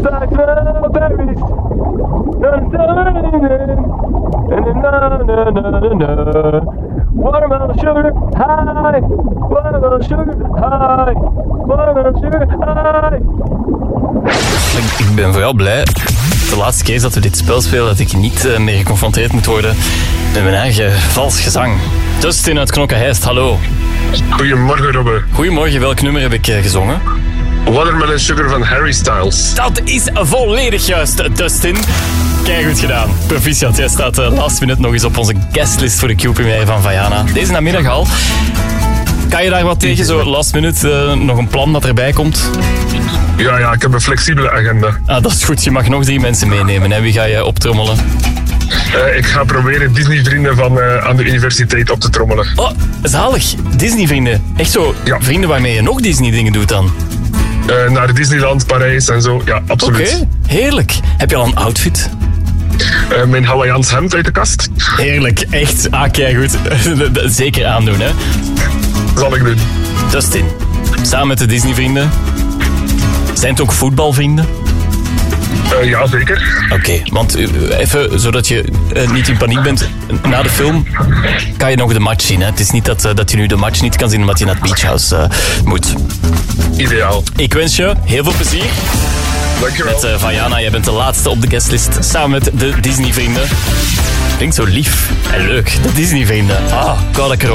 like strawberries. Watermelon sugar high. Watermelon sugar high. Watermelon sugar high. Ik ben vooral blij. De laatste keer dat we dit spel spelen, dat ik niet meer geconfronteerd moet worden met mijn eigen vals gezang. Dustin uit Knokke-Heist, hallo. Goedemorgen, Robbe. Goedemorgen, welk nummer heb ik gezongen? Watermelon Sugar van Harry Styles. Dat is volledig juist, Dustin. Kijk, goed gedaan. Proficiat, jij staat last minute nog eens op onze guestlist voor de Q-première van Vaiana. Deze namiddag al. Kan je daar wat tegen, zo last minute, nog een plan dat erbij komt? Ja, ik heb een flexibele agenda. Ah, dat is goed. Je mag nog 3 mensen meenemen. Hè? Wie ga je optrommelen? Ik ga proberen Disney-vrienden van aan de universiteit op te trommelen. Oh, zalig. Disney-vrienden. Echt zo, Ja. Vrienden waarmee je nog Disney-dingen doet dan? Naar Disneyland, Parijs en zo. Ja, absoluut. Oké, heerlijk. Heb je al een outfit? Mijn Hawaiians hemd uit de kast. Heerlijk, echt. Ah, kijk goed. Zeker aandoen, hè. Zal ik doen. Dustin, samen met de Disney-vrienden. Zijn het ook voetbalvrienden? Ja, zeker. Oké, want even, zodat je niet in paniek bent. Na de film kan je nog de match zien, hè. Het is niet dat je nu de match niet kan zien omdat je naar het beachhouse moet. Ideaal. Ik wens je heel veel plezier. Dankjewel. Met Vaiana, jij bent de laatste op de guestlist. Samen met de Disney-vrienden. Klinkt zo lief en leuk. De Disney-vrienden. Ah, koude corona.